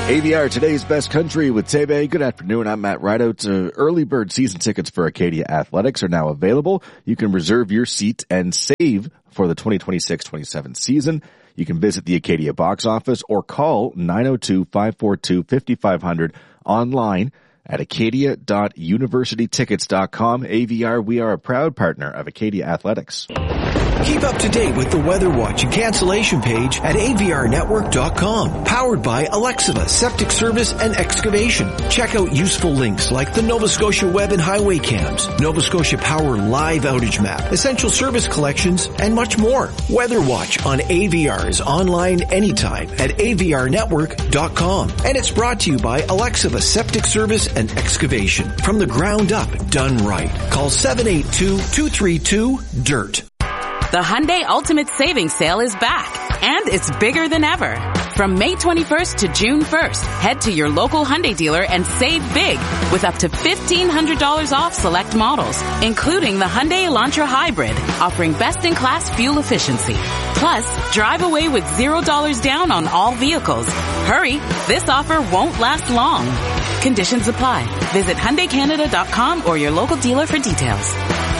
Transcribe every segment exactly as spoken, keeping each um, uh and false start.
A V R, today's best country with Tebe. Good afternoon. I'm Matt Rideout. Uh, early bird season tickets for Acadia Athletics are now available. You can reserve your seat and save for the twenty twenty-six twenty-seven season. You can visit the Acadia box office or call nine oh two, five four two, five five zero zero online at acadia dot university tickets dot com. A V R, we are a proud partner of Acadia Athletics. Keep up to date with the Weather Watch and cancellation page at A V R network dot com. Powered by Alexiva Septic Service and Excavation. Check out useful links like the Nova Scotia Web and Highway Cams, Nova Scotia Power Live Outage Map, Essential Service Collections, and much more. Weather Watch on A V R is online anytime at A V R network dot com. And it's brought to you by Alexiva Septic Service and Excavation. From the ground up, done right. Call seven eight two, two three two, D I R T. The Hyundai Ultimate Savings Sale is back, and it's bigger than ever. From May twenty-first to June first, head to your local Hyundai dealer and save big with up to fifteen hundred dollars off select models, including the Hyundai Elantra Hybrid, offering best-in-class fuel efficiency. Plus, drive away with zero dollars down on all vehicles. Hurry, this offer won't last long. Conditions apply. Visit Hyundai Canada dot com or your local dealer for details.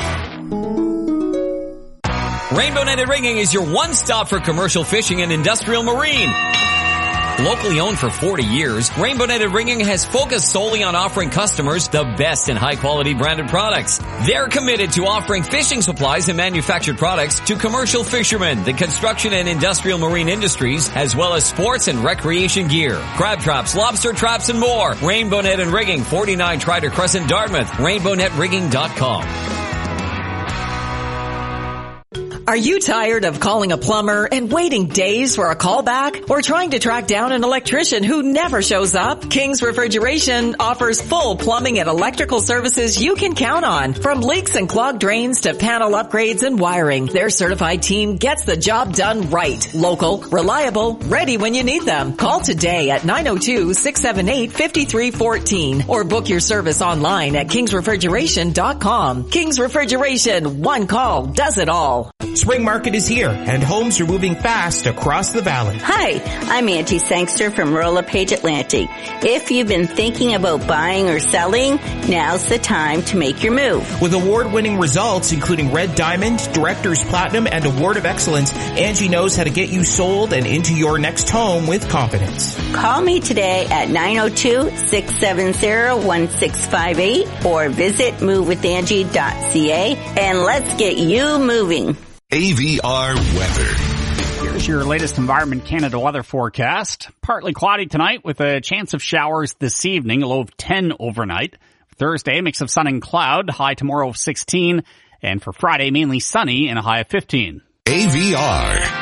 Rainbow Netted Rigging is your one-stop for commercial fishing and industrial marine. Locally owned for forty years, Rainbow Netted Rigging has focused solely on offering customers the best in high-quality branded products. They're committed to offering fishing supplies and manufactured products to commercial fishermen, the construction and industrial marine industries, as well as sports and recreation gear. Crab traps, lobster traps, and more. Rainbow Netted Rigging, forty-nine Trider Crescent, Dartmouth. rainbow net rigging dot com. Are you tired of calling a plumber and waiting days for a callback, or trying to track down an electrician who never shows up? King's Refrigeration offers full plumbing and electrical services you can count on. From leaks and clogged drains to panel upgrades and wiring, their certified team gets the job done right. Local, reliable, ready when you need them. Call today at nine oh two, six seven eight, five three one four or book your service online at kings refrigeration dot com. King's Refrigeration, one call does it all. Spring market is here, and homes are moving fast across the valley. Hi, I'm Auntie Sangster from Royal LePage Atlantic. If you've been thinking about buying or selling, now's the time to make your move. With award-winning results, including Red Diamond, Director's Platinum, and Award of Excellence, Angie knows how to get you sold and into your next home with confidence. Call me today at nine oh two, six seven zero, one six five eight or visit move with angie dot c a and let's get you moving. A V R weather. Here's your latest Environment Canada weather forecast. Partly cloudy tonight with a chance of showers this evening, a low of ten overnight. Thursday, mix of sun and cloud, high tomorrow of sixteen. And for Friday, mainly sunny and a high of fifteen. A V R.